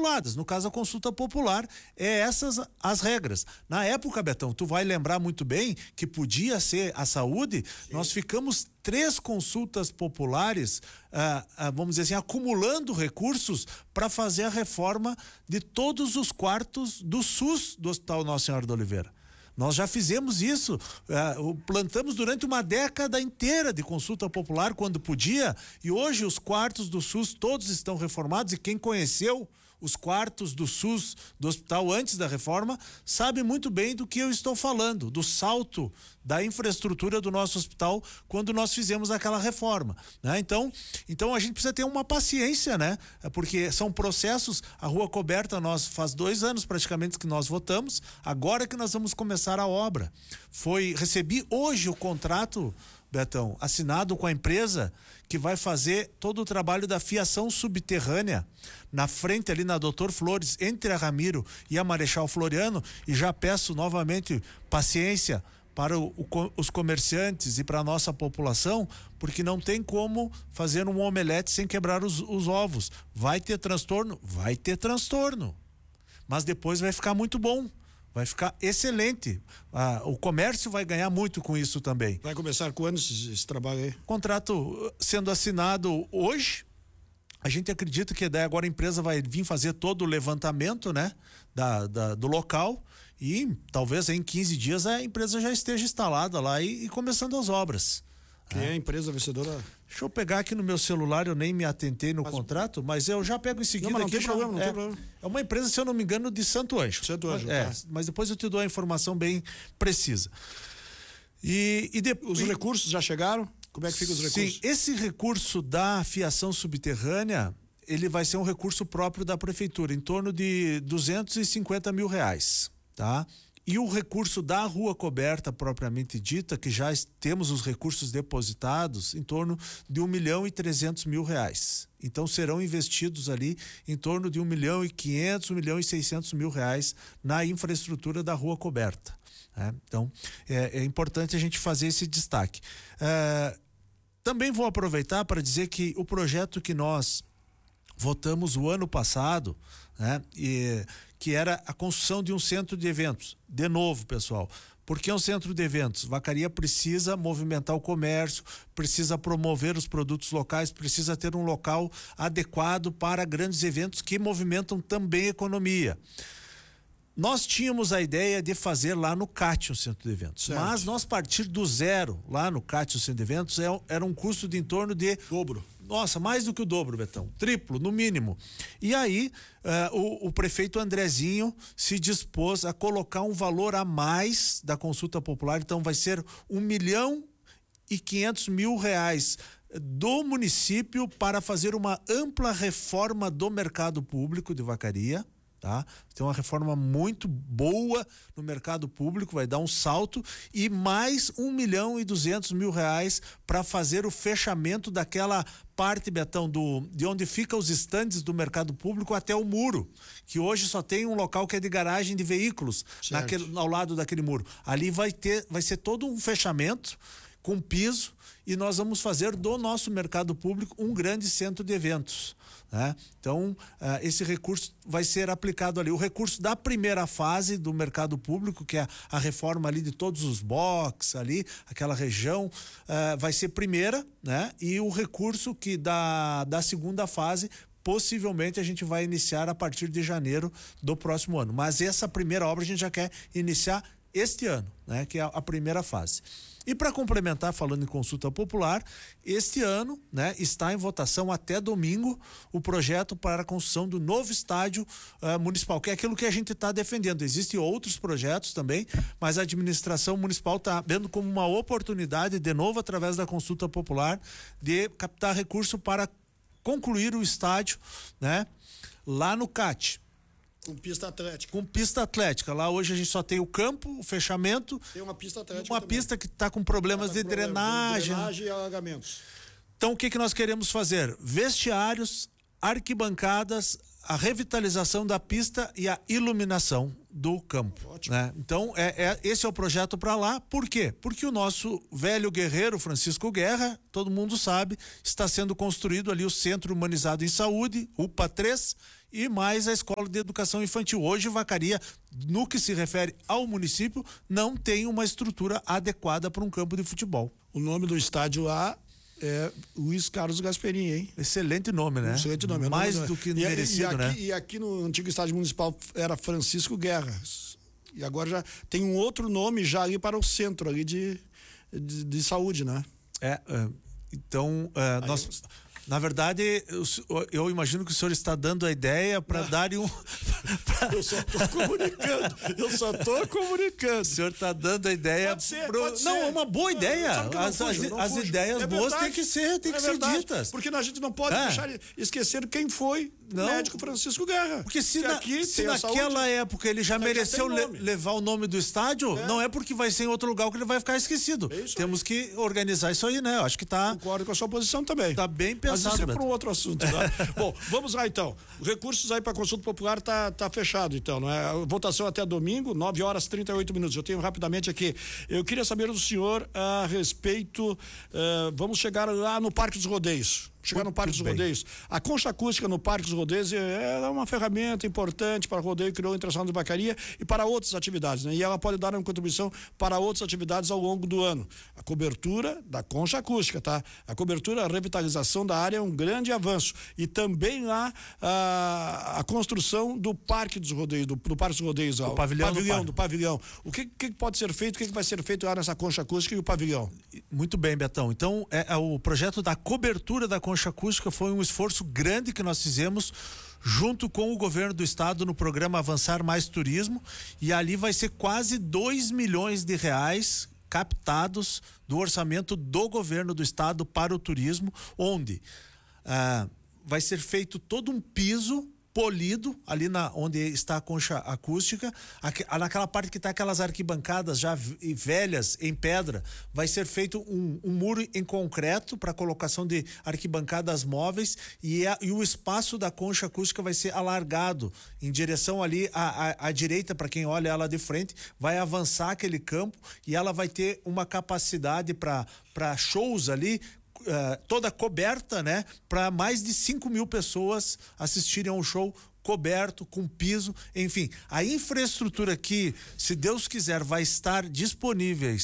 estipuladas. No caso, a consulta popular é essas as regras. Na época, Betão, tu vai lembrar muito bem que podia ser a saúde. Sim. Nós ficamos 3 consultas populares, vamos dizer assim, acumulando recursos para fazer a reforma de todos os quartos do SUS do Hospital Nossa Senhora da Oliveira. Nós já fizemos isso, plantamos durante uma década inteira de consulta popular quando podia, e hoje os quartos do SUS todos estão reformados, e quem conheceu os quartos do SUS do hospital antes da reforma sabe muito bem do que eu estou falando, do salto da infraestrutura do nosso hospital quando nós fizemos aquela reforma, né? Então a gente precisa ter uma paciência, né? Porque são processos. A Rua Coberta, nós faz 2 anos praticamente que nós votamos, agora que nós vamos começar a obra. Recebi hoje o contrato, Betão, assinado com a empresa que vai fazer todo o trabalho da fiação subterrânea na frente ali na Doutor Flores, entre a Ramiro e a Marechal Floriano, e já peço novamente paciência para os comerciantes e para a nossa população, porque não tem como fazer um omelete sem quebrar os ovos. Vai ter transtorno? Vai ter transtorno, mas depois vai ficar muito bom. Vai ficar excelente. O comércio vai ganhar muito com isso também. Vai começar quando esse trabalho aí? Contrato sendo assinado hoje. A gente acredita que daí agora a empresa vai vir fazer todo o levantamento, né, do local, e talvez em 15 dias a empresa já esteja instalada lá e começando as obras. Quem é a empresa vencedora? Deixa eu pegar aqui no meu celular, eu nem me atentei no contrato, mas eu já pego em seguida. Não, não tem problema, não tem problema. É uma empresa, se eu não me engano, de Santo Anjo. Santo Anjo, tá. Mas depois eu te dou a informação bem precisa. Os recursos já chegaram? Como é que ficam os recursos? Sim, esse recurso da fiação subterrânea, ele vai ser um recurso próprio da prefeitura, em torno de R$250 mil, tá? E o recurso da Rua Coberta, propriamente dita, que já temos os recursos depositados, em torno de R$1.300.000. Então serão investidos ali em torno de R$1.500.000, R$1.600.000 na infraestrutura da Rua Coberta. Então é importante a gente fazer esse destaque. Também vou aproveitar para dizer que o projeto que nós votamos o ano passado, né, que era a construção de um centro de eventos. De novo, pessoal, porque é um centro de eventos. Vacaria precisa movimentar o comércio, precisa promover os produtos locais, precisa ter um local adequado para grandes eventos que movimentam também a economia. Nós tínhamos a ideia de fazer lá no CAT um centro de eventos, certo. Mas nós partir do zero lá no CAT um centro de eventos era um custo de em torno de... Dobro. Nossa, mais do que o dobro, Betão, triplo no mínimo. E aí o prefeito Andrezinho se dispôs a colocar um valor a mais da consulta popular, então vai ser R$1.500.000 do município para fazer uma ampla reforma do mercado público de Vacaria. Tá? Tem uma reforma muito boa no mercado público, vai dar um salto, e mais R$1.200.000 para fazer o fechamento daquela parte, Betão, de onde ficam os estandes do mercado público até o muro, que hoje só tem um local que é de garagem de veículos ao lado daquele muro. Ali vai ser todo um fechamento com piso, e nós vamos fazer do nosso mercado público um grande centro de eventos. Então, esse recurso vai ser aplicado ali. O recurso da primeira fase do mercado público, que é a reforma ali de todos os boxes ali, aquela região, vai ser primeira, né? E o recurso que da segunda fase, possivelmente a gente vai iniciar a partir de janeiro do próximo ano. Mas essa primeira obra a gente já quer iniciar este ano, né? Que é a primeira fase. E para complementar, falando em consulta popular, este ano, né, está em votação até domingo o projeto para a construção do novo estádio municipal, que é aquilo que a gente está defendendo. Existem outros projetos também, mas a administração municipal está vendo como uma oportunidade, de novo, através da consulta popular, de captar recurso para concluir o estádio, né, lá no CAT. Com pista atlética. Com pista atlética. Lá hoje a gente só tem o campo, o fechamento. Tem uma pista atlética. Uma também. Pista que está com problemas de drenagem. Drenagem e alagamentos. Então o que nós queremos fazer? Vestiários, arquibancadas, a revitalização da pista e a iluminação do campo. Ótimo. Né? Então, esse é o projeto para lá. Por quê? Porque o nosso velho guerreiro, Francisco Guerra, todo mundo sabe, está sendo construído ali o Centro Humanizado em Saúde, UPA 3, e mais a Escola de Educação Infantil. Hoje, Vacaria, no que se refere ao município, não tem uma estrutura adequada para um campo de futebol. O nome do estádio lá é Luiz Carlos Gasperini, hein? Excelente nome, né? Excelente nome. Mais do que merecido, né? E aqui no antigo estádio municipal era Francisco Guerra. E agora já tem um outro nome já ali para o centro ali de saúde, né? Então, nós... Na verdade, eu imagino que o senhor está dando a ideia para dar um... Eu só estou comunicando. O senhor está dando a ideia... Pode ser. Não, é uma boa ideia. As ideias boas têm que ser ditas. Porque a gente não pode deixar esquecer quem foi o médico Francisco Guerra. Porque se naquela época ele já mereceu levar o nome do estádio, não é porque vai ser em outro lugar que ele vai ficar esquecido. Temos que organizar isso aí, né? Eu acho que tá... Concordo com a sua posição também. Tá bem pensado. Mas isso é para um outro assunto, né? Bom, vamos lá então. Recursos aí para consulta popular tá fechado, então, não é? A votação até domingo, 9h38. Eu tenho rapidamente aqui. Eu queria saber do senhor a respeito. Vamos chegar lá no Parque dos Rodeios. No Parque dos Rodeios. A concha acústica no Parque dos Rodeios é uma ferramenta importante para o rodeio que criou Internacional de Vacaria e para outras atividades, né? E ela pode dar uma contribuição para outras atividades ao longo do ano. A cobertura da concha acústica, tá? A cobertura, a revitalização da área é um grande avanço. E também lá a construção do Parque dos Rodeios, do Parque dos Rodeios. O pavilhão. O que pode ser feito, o que vai ser feito lá nessa concha acústica e o pavilhão? Muito bem, Betão. Então, o projeto da cobertura da concha acústica foi um esforço grande que nós fizemos junto com o governo do estado no programa Avançar Mais Turismo, e ali vai ser quase 2 milhões de reais captados do orçamento do governo do estado para o turismo, onde vai ser feito todo um piso polido ali onde está a concha acústica, naquela parte que está aquelas arquibancadas já velhas em pedra, vai ser feito um muro em concreto para colocação de arquibancadas móveis, e o espaço da concha acústica vai ser alargado em direção ali à direita, para quem olha ela de frente, vai avançar aquele campo e ela vai ter uma capacidade para shows ali, toda coberta, né? Para mais de 5.000 pessoas assistirem a um show coberto, com piso, enfim. A infraestrutura que, se Deus quiser, vai estar disponível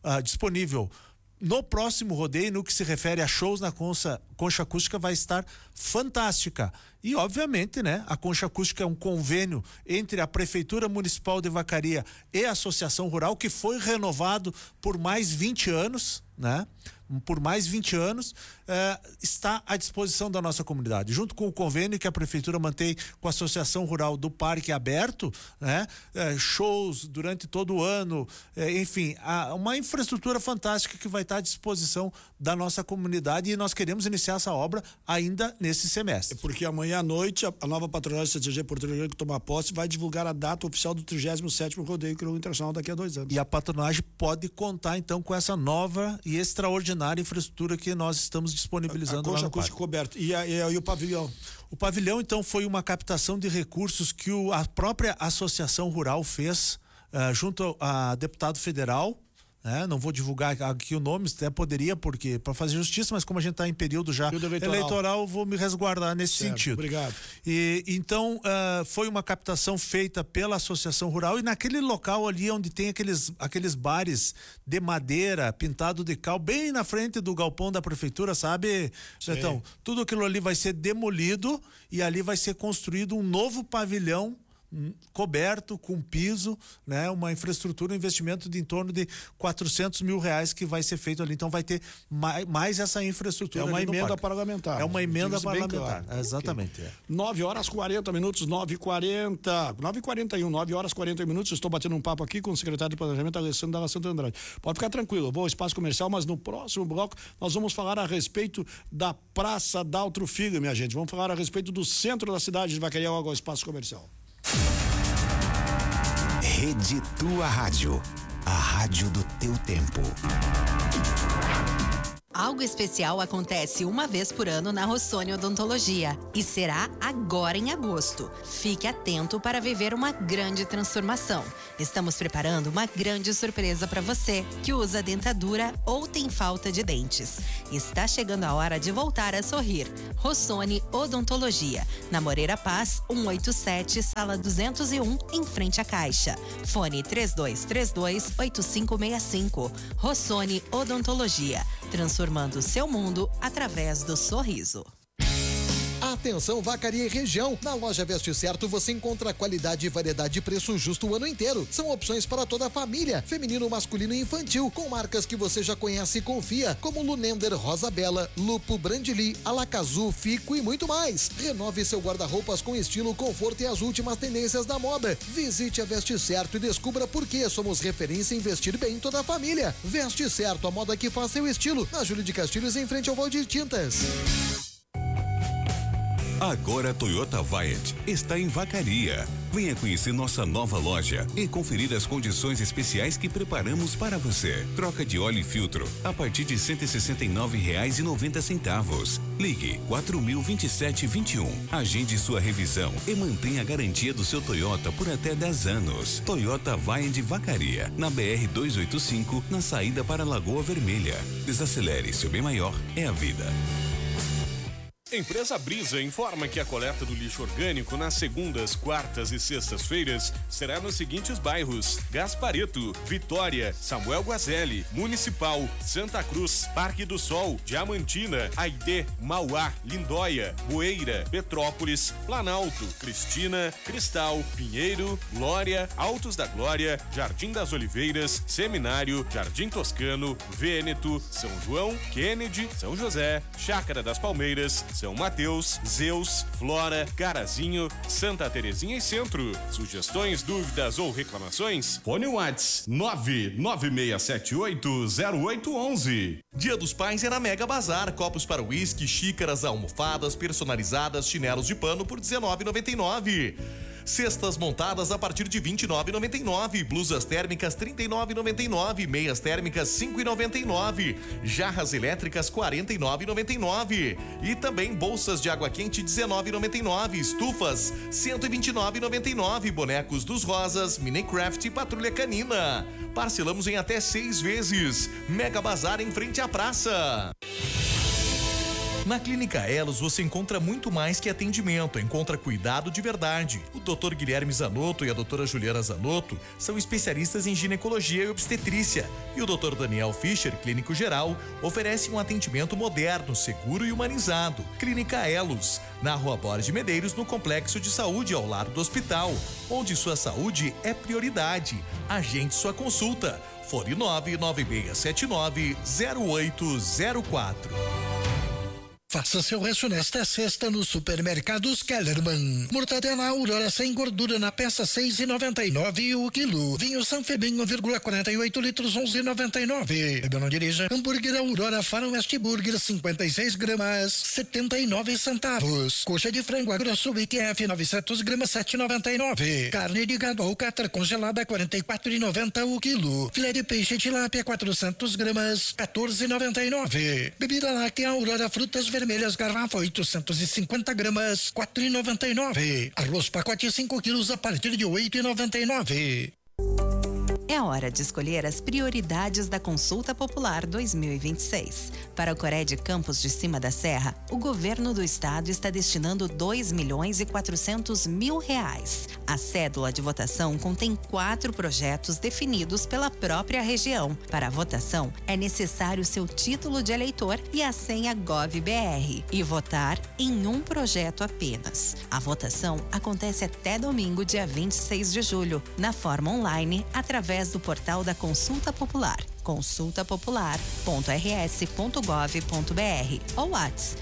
no próximo rodeio, no que se refere a shows na concha acústica, vai estar fantástica. E, obviamente, né, a concha acústica é um convênio entre a Prefeitura Municipal de Vacaria e a Associação Rural, que foi renovado por mais 20 anos, né? Por mais 20 anos, está à disposição da nossa comunidade, junto com o convênio que a Prefeitura mantém com a Associação Rural do Parque Aberto, né? Shows durante todo o ano, enfim, uma infraestrutura fantástica que vai estar à disposição da nossa comunidade, e nós queremos iniciar essa obra ainda nesse semestre. Porque amanhã à noite a nova patronagem CTG Porto Alegre, que toma posse, vai divulgar a data oficial do 37º Rodeio Crioulo Internacional daqui a 2 anos. E a patronagem pode contar então com essa nova e extraordinária infraestrutura que nós estamos disponibilizando lá no parque. Coberto. E o pavilhão? O pavilhão, então, foi uma captação de recursos que a própria Associação Rural fez junto a deputado federal. Não vou divulgar aqui o nome, até poderia, porque para fazer justiça, mas como a gente está em período já eleitoral, vou me resguardar nesse sentido. Obrigado. E então foi uma captação feita pela Associação Rural, e naquele local ali onde tem aqueles bares de madeira pintado de cal, bem na frente do galpão da prefeitura, sabe? Então, tudo aquilo ali vai ser demolido e ali vai ser construído um novo pavilhão coberto, com piso, né? Uma infraestrutura, um investimento de em torno de 400 mil reais que vai ser feito ali. Então vai ter mais essa infraestrutura. É uma emenda parlamentar. É uma emenda parlamentar, claro. Exatamente. Okay. 9h40, 9h41, 9h41. Estou batendo um papo aqui com o secretário de Planejamento, Alessandro Dalla Santa Andrade. Pode ficar tranquilo, eu vou ao espaço comercial, mas no próximo bloco nós vamos falar a respeito da Praça Daltro Filho, minha gente. Vamos falar a respeito do centro da cidade de Vacaria, ao espaço comercial. Rede Tua Rádio, a rádio do teu tempo. Algo especial acontece uma vez por ano na Rossoni Odontologia e será agora em agosto. Fique atento para viver uma grande transformação. Estamos preparando uma grande surpresa para você que usa dentadura ou tem falta de dentes. Está chegando a hora de voltar a sorrir. Rossoni Odontologia, na Moreira Paz, 187, sala 201, em frente à Caixa. Fone 3232-8565. Rossoni Odontologia, transformando seu mundo através do sorriso. Atenção, Vacaria e região. Na loja Veste Certo você encontra qualidade e variedade de preço justo o ano inteiro. São opções para toda a família, feminino, masculino e infantil, com marcas que você já conhece e confia, como Lunender, Rosa Bela, Lupo, Brandili, Alacazu, Fico e muito mais. Renove seu guarda-roupas com estilo, conforto e as últimas tendências da moda. Visite a Veste Certo e descubra por que somos referência em vestir bem toda a família. Veste Certo, a moda que faz seu estilo. Na Júlio de Castilhos, em frente ao Valdir Tintas. Agora a Toyota Viant está em Vacaria. Venha conhecer nossa nova loja e conferir as condições especiais que preparamos para você. Troca de óleo e filtro a partir de R$ 169,90. Ligue 402721. Agende sua revisão e mantenha a garantia do seu Toyota por até 10 anos. Toyota Viant Vacaria, na BR 285, na saída para Lagoa Vermelha. Desacelere, seu bem maior é a vida. Empresa Brisa informa que a coleta do lixo orgânico nas segundas, quartas e sextas-feiras será nos seguintes bairros: Gaspareto, Vitória, Samuel Guazelli, Municipal, Santa Cruz, Parque do Sol, Diamantina, Aidê, Mauá, Lindóia, Bueira, Petrópolis, Planalto, Cristina, Cristal, Pinheiro, Glória, Altos da Glória, Jardim das Oliveiras, Seminário, Jardim Toscano, Vêneto, São João, Kennedy, São José, Chácara das Palmeiras, São Mateus, Zeus, Flora, Carazinho, Santa Terezinha e Centro. Sugestões, dúvidas ou reclamações? Fone Whats 996780811. Dia dos Pais é na Mega Bazar. Copos para uísque, xícaras, almofadas personalizadas, chinelos de pano por R$19,99. Cestas montadas a partir de R$29,99. Blusas térmicas R$39,99. Meias térmicas R$5,99. Jarras elétricas R$49,99. E também bolsas de água quente R$19,99. Estufas R$129,99. Bonecos dos Rosas, Minecraft e Patrulha Canina. Parcelamos em até 6 vezes. Mega Bazar em frente à praça. Na Clínica Elos você encontra muito mais que atendimento, encontra cuidado de verdade. O Dr. Guilherme Zanotto e a doutora Juliana Zanotto são especialistas em ginecologia e obstetrícia. E o Dr. Daniel Fischer, clínico geral, oferece um atendimento moderno, seguro e humanizado. Clínica Elos, na Rua Borges de Medeiros, no Complexo de Saúde, ao lado do hospital, onde sua saúde é prioridade. Agende sua consulta. Fone 99679-0804. Faça seu rancho nesta sexta no Supermercados Kellerman. Mortadela Aurora sem gordura na peça R$6,99 o quilo. Vinho Sanfebin 1,48 litros 11,99. Bebeu não dirija. Hambúrguer Aurora Faroeste Burger 56 gramas 79 centavos. Coxa de frango Agrosso BQF 900 gramas 7,99. Carne de gado alcatra congelada 44,90 o quilo. Filé de peixe tilápia 400 gramas 14,99. Bebida láctea Aurora Frutas Vermelhas garrafa 850 gramas, 4,99. Arroz pacote 5 quilos a partir de 8,99. É hora de escolher as prioridades da Consulta Popular 2026. Para o Coré de Campos de Cima da Serra, o governo do estado está destinando R$2.400.000. A cédula de votação contém 4 projetos definidos pela própria região. Para a votação, é necessário seu título de eleitor e a senha GovBR e votar em um projeto apenas. A votação acontece até domingo, dia 26 de julho, na forma online, através do portal da Consulta Popular, consultapopular.rs.gov.br ou WhatsApp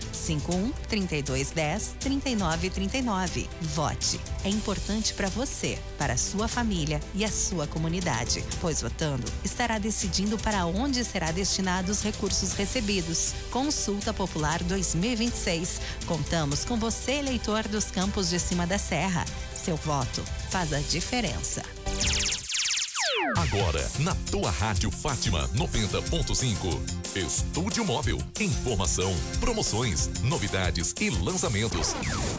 51-3210-3939. Vote. É importante para você, para a sua família e a sua comunidade, pois votando estará decidindo para onde será destinados os recursos recebidos. Consulta Popular 2026. Contamos com você, eleitor dos Campos de Cima da Serra. Seu voto faz a diferença. Agora, na tua Rádio Fátima 90.5. Estúdio Móvel. Informação, promoções, novidades e lançamentos.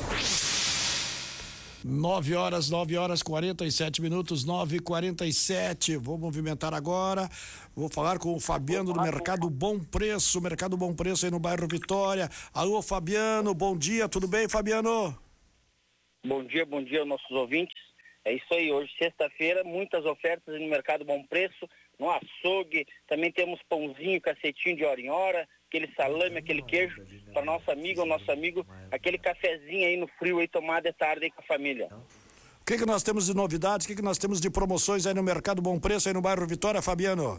9 horas 47 minutos, 9h47. Vou movimentar agora. Vou falar com o Fabiano do Mercado Bom Preço. Mercado Bom Preço aí no bairro Vitória. Alô, Fabiano, bom dia, tudo bem, Fabiano? Bom dia aos nossos ouvintes. É isso aí, hoje, sexta-feira, muitas ofertas no Mercado Bom Preço, no açougue, também temos pãozinho, cacetinho de hora em hora, aquele salame, aquele queijo, para nosso amigo, aquele cafezinho aí no frio aí, tomar de tarde aí com a família. O que nós temos de novidades, o que nós temos de promoções aí no Mercado Bom Preço, aí no bairro Vitória, Fabiano?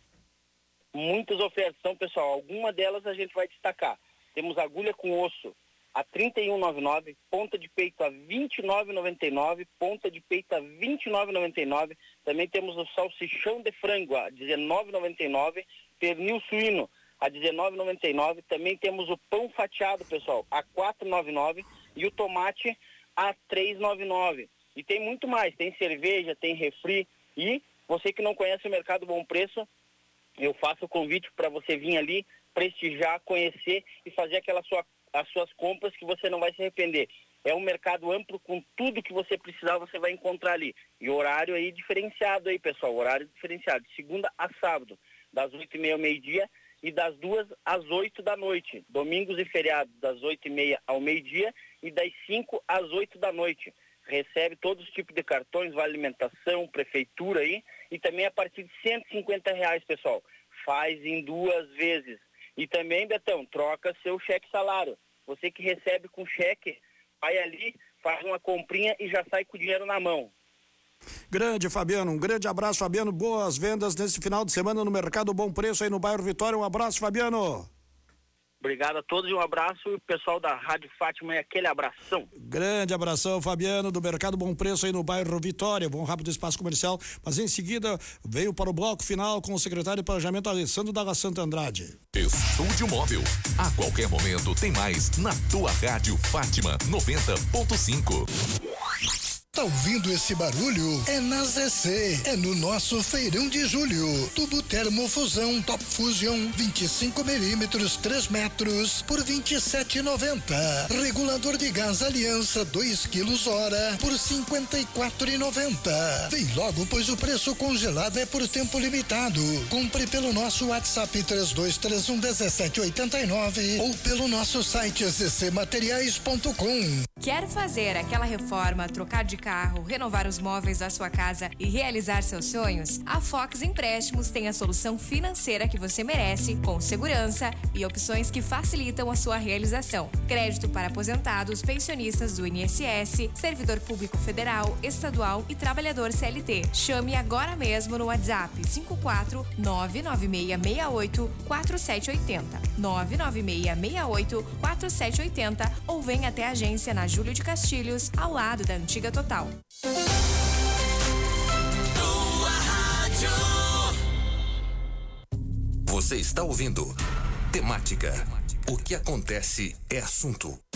Muitas ofertas, então, pessoal, alguma delas a gente vai destacar. Temos agulha com osso a R$ 31,99, ponta de peito a R$ 29,99, ponta de peito a R$ 29,99. Também temos o salsichão de frango a R$ 19,99, pernil suíno a R$ 19,99. Também temos o pão fatiado, pessoal, a R$ 4,99 e o tomate a R$ 3,99. E tem muito mais, tem cerveja, tem refri. E você que não conhece o Mercado Bom Preço, eu faço o convite para você vir ali, prestigiar, conhecer e fazer as suas compras que você não vai se arrepender. É um mercado amplo, com tudo que você precisar você vai encontrar ali. E horário aí diferenciado aí, pessoal, horário diferenciado, de segunda a sábado, das 8h30 ao meio-dia e das 2 às 8 da noite. Domingos e feriados, das 8h30 ao meio-dia e das 5 às 8 da noite. Recebe todos os tipos de cartões, vale alimentação, prefeitura aí, e também a partir de R$150, pessoal. Faz em 2 vezes. E também, Betão, troca seu cheque salário. Você que recebe com cheque, vai ali, faz uma comprinha e já sai com o dinheiro na mão. Grande, Fabiano, um grande abraço, Fabiano. Boas vendas nesse final de semana no Mercado Bom Preço aí no bairro Vitória. Um abraço, Fabiano. Obrigado a todos e um abraço. E o pessoal da Rádio Fátima, aquele abração. Grande abração, Fabiano, do Mercado Bom Preço aí no bairro Vitória. Vou um rápido espaço comercial, mas em seguida veio para o bloco final com o secretário de Planejamento, Alessandro Dalla Santa Andrade. Estúdio Móvel. A qualquer momento tem mais na tua Rádio Fátima 90.5. Tá ouvindo esse barulho? É na ZC, é no nosso feirão de julho. Tubo termofusão Top Fusion 25 milímetros 3 metros por 27,90. Regulador de gás Aliança 2 quilos hora por 54,90. Vem logo, pois o preço congelado é por tempo limitado. Compre pelo nosso WhatsApp 3231-1789 ou pelo nosso site zzmateriais.com. Quer fazer aquela reforma, trocar de carro, renovar os móveis da sua casa e realizar seus sonhos? A Fox Empréstimos tem a solução financeira que você merece, com segurança e opções que facilitam a sua realização. Crédito para aposentados, pensionistas do INSS, servidor público federal, estadual e trabalhador CLT. Chame agora mesmo no WhatsApp 54996684780, 996684780 ou venha até a agência na Júlio de Castilhos, ao lado da antiga Total. Você está ouvindo Temática. O que acontece é assunto.